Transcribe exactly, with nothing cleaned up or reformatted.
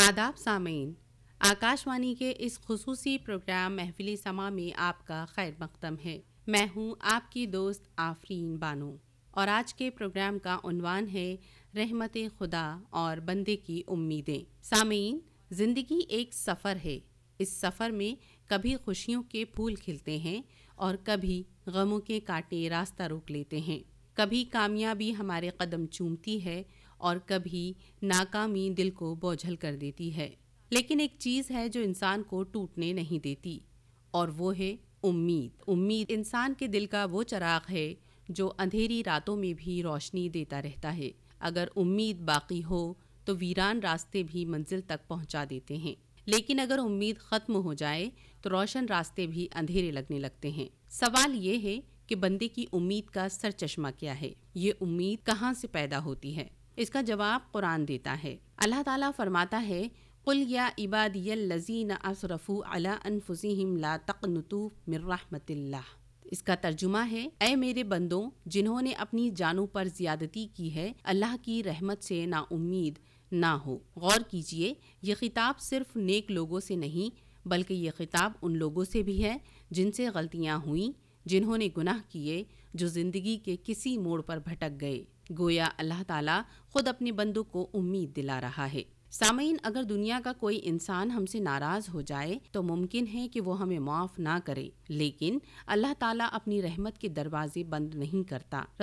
आदाब सामीन, आकाशवाणी के इस खुसूसी प्रोग्राम महफिल समा में आपका खैर मकदम है। मैं हूँ आपकी दोस्त आफरीन बानो और आज के प्रोग्राम का उन्वान है रहमत खुदा और बंदे की उम्मीदें। सामीन, ज़िंदगी एक सफ़र है। इस सफ़र में कभी खुशियों के फूल खिलते हैं और कभी गमों के कांटे रास्ता रोक लेते हैं। कभी कामयाबी हमारे कदम चूमती है और कभी नाकामी दिल को बोझल कर देती है। लेकिन एक चीज़ है जो इंसान को टूटने नहीं देती और वो है उम्मीद। उम्मीद इंसान के दिल का वो चिराग है जो अंधेरी रातों में भी रोशनी देता रहता है। अगर उम्मीद बाकी हो तो वीरान रास्ते भी मंजिल तक पहुंचा देते हैं, लेकिन अगर उम्मीद ख़त्म हो जाए तो रोशन रास्ते भी अंधेरे लगने लगते हैं। सवाल ये है कि बंदे की उम्मीद का सरचश्मा क्या है? ये उम्मीद कहाँ से पैदा होती है? इसका जवाब कुरान देता है। अल्लाह ताला फरमाता है, कुल या इबादियल्लज़ीना असरफू अला अनफुसिहिम ला तक़नुतू मिर रहमतिल्लाह। इसका तर्जुमा है, ऐ मेरे बंदों जिन्होंने अपनी जानों पर ज़्यादती की है, अल्लाह की रहमत से ना उम्मीद ना हो। गौर कीजिए, ये खिताब सिर्फ नेक लोगों से नहीं बल्कि ये खिताब उन लोगों से भी है जिनसे गलतियाँ हुईं, जिन्होंने गुनाह किए, जो ज़िंदगी के किसी मोड़ पर भटक गए। गोया अल्लाह ताला खुद अपने बंदों को उम्मीद दिला रहा है। सामीन, अगर दुनिया का कोई इंसान हमसे नाराज हो जाए तो मुमकिन है कि वो हमें माफ़ ना करे, लेकिन अल्लाह ताला अपनी रहमत के दरवाजे बंद नहीं करता।